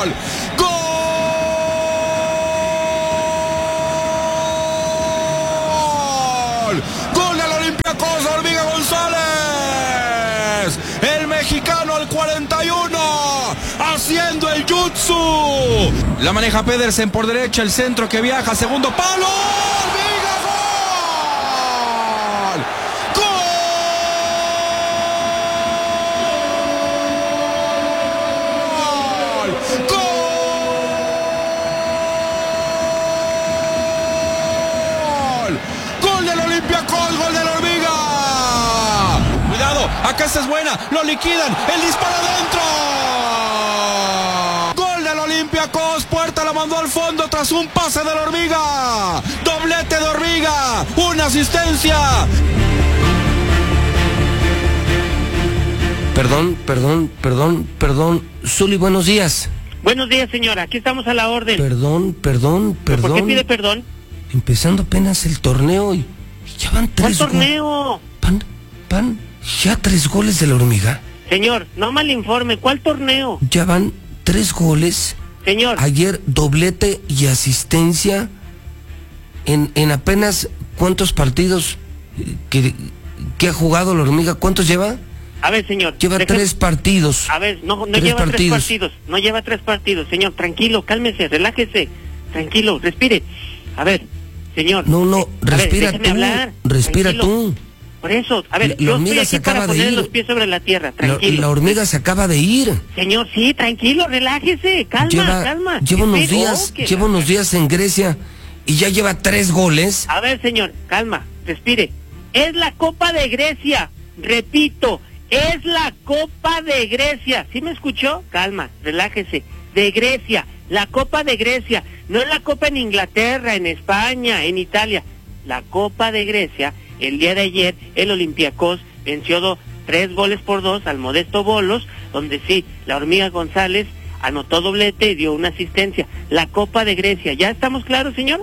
¡Gol del Olympiacos de Hormiga González! El mexicano al 41, haciendo el jutsu. La maneja Pedersen por derecha, el centro que viaja, segundo palo. ¡Hormiga, gol! ¡Gol! ¡Gol! ¡Gol del Olympiacos! ¡Gol del Hormiga! Cuidado, acá esta es buena, lo liquidan, el disparo adentro. Gol del Olympiacos, Puerta la mandó al fondo tras un pase del Hormiga. Doblete de Hormiga, una asistencia. Perdón. Zuli, buenos días. Buenos días, señora. Aquí estamos a la orden. Perdón. ¿Por qué pide perdón? Empezando apenas el torneo y ya van 3 ¿Cuál torneo? Van ya 3 goles de la Hormiga. Señor, no mal informe. ¿Cuál torneo? Ya van 3 goles. Señor. Ayer doblete y asistencia en apenas ¿cuántos partidos que ha jugado la Hormiga? ¿Cuántos lleva? A ver, señor. Lleva 3 partidos. A ver, no lleva 3 partidos. No lleva 3 partidos. Señor, tranquilo, cálmese, relájese. Tranquilo, respire. A ver, señor. No, respira ver, tú. Hablar. Respira Tranquilo. tú. Por eso, a ver, La yo Hormiga estoy se aquí para acaba de poner ir. los pies sobre la tierra, tranquilo. La Hormiga se acaba de ir. Señor, sí, tranquilo, relájese, calma. Lleva unos días en Grecia y ya lleva 3 goles. A ver, señor, calma, respire. Es la Copa de Grecia, repito, es la Copa de Grecia. ¿Sí me escuchó? Calma, relájese. De Grecia, la Copa de Grecia. No es la Copa en Inglaterra, en España, en Italia. La Copa de Grecia. El día de ayer, el Olympiacos venció 3-2 al Modesto Volos, donde sí, la Hormiga González anotó doblete y dio una asistencia. La Copa de Grecia. ¿Ya estamos claros, señor?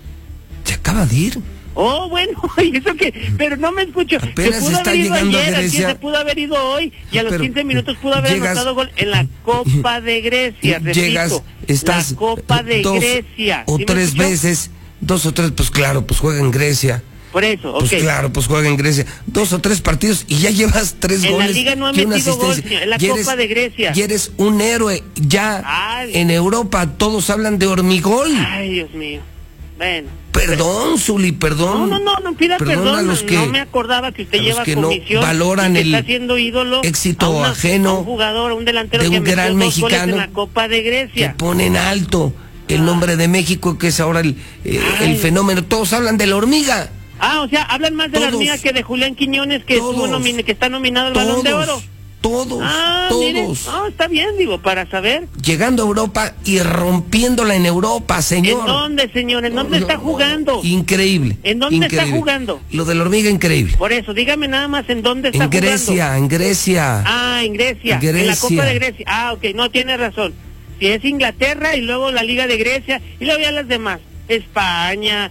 Se acaba de ir. Oh, bueno, ¿y eso qué? Pero no me escucho. Apenas se pudo está haber ido llegando ayer, a Grecia. se pudo haber ido hoy, y a los Pero 15 minutos pudo haber anotado gol en la Copa de Grecia. Repito, estás la Copa de 2 Grecia. o ¿Sí 3 veces, 2 o 3, pues claro, pues juega en Grecia. Por eso, Pues claro, pues juega en Grecia. 2 o 3 partidos y ya llevas 3 goles. En la liga no ha metido gol, señor, en la Copa de Grecia. Y eres un héroe. Ya en Europa todos hablan de Hormigol. Ay, Dios mío. Bueno. Perdón, Zuli, perdón. No pida perdón. A los que, no me acordaba que usted lleva que comisión. No valoran y que está siendo ídolo éxito ajeno a un jugador, a un delantero de un que gran metió 2 goles mexicano en la Copa de Grecia. Que ponen alto el nombre de México, que es ahora el fenómeno. Todos hablan de la Hormiga. O sea, hablan más de la Hormiga que de Julián Quiñones, que que está nominado al Balón de Oro. Todos. Mire, está bien, digo, para saber. Llegando a Europa y rompiéndola en Europa, señor. ¿En dónde, señor? ¿En dónde está jugando? Increíble. ¿En dónde está jugando? Lo de la Hormiga, increíble. Por eso, dígame nada más en dónde está jugando. En Grecia. En Grecia. En la Copa de Grecia. Ok, no, tiene razón. Si es Inglaterra y luego la Liga de Grecia y luego ya las demás. España,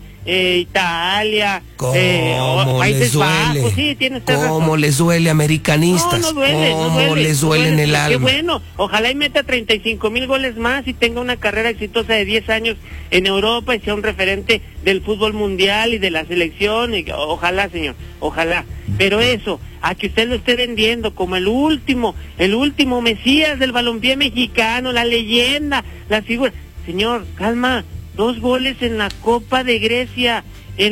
Italia, Países Bajos, sí, tienes razón. ¿Cómo les duele, americanistas? No duele, ¿Cómo les duele en el alma? Qué bueno, ojalá y meta 35,000 goles más y tenga una carrera exitosa de 10 años en Europa y sea un referente del fútbol mundial y de la selección, y ojalá, señor, ojalá. Pero eso, a que usted lo esté vendiendo como el último mesías del balompié mexicano, la leyenda, la figura. Señor, calma. 2 goles en la Copa de Grecia,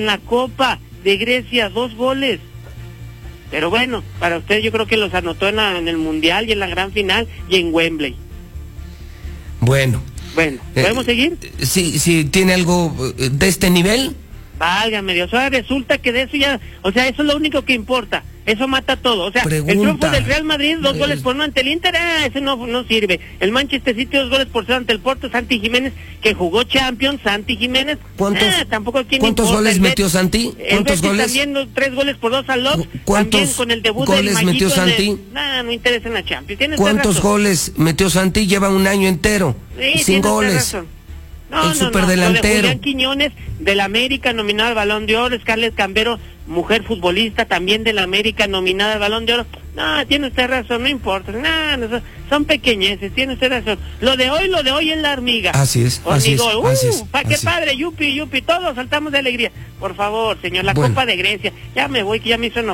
2 goles. Pero bueno, para usted yo creo que los anotó en el Mundial y en la gran final y en Wembley. Bueno, ¿podemos seguir? Sí, ¿tiene algo de este nivel? Válgame Dios, ahora resulta que de eso ya, o sea, eso es lo único que importa. Eso mata todo. O sea, el triunfo del Real Madrid, 2 goles por 1 ante el Inter, ese no sirve. El Manchester City, 2 goles por 0 ante el Porto. Santi Jiménez, que jugó Champions, Santi Jiménez. ¿Cuántos goles metió Santi? ¿Cuántos goles? También 3 goles por 2 al Lobos. También con el debut goles del metió Santi? No interesa en la Champions. ¿Cuántos goles metió Santi? Lleva un año entero sin goles. Razón. El superdelantero. Julián Quiñones, del América, nominado al Balón de Oro. Scarlett Cambero, mujer futbolista, también del América, nominada al Balón de Oro. No, tiene usted razón, no importa. No, son pequeñeces, tiene usted razón. Lo de hoy es la hormiga. Así es, así es, Hormigón. así es, Qué así. padre, yupi, todos saltamos de alegría. Por favor, señor, la Bueno. Copa de Grecia. Ya me voy, que ya me hizo enojar.